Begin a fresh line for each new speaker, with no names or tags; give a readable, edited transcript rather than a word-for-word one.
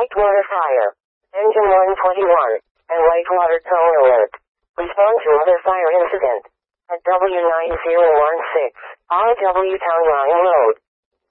Light water fire. Engine 121. And light water tow alert. Respond to other fire incident. At W9016. RW Town Line Road.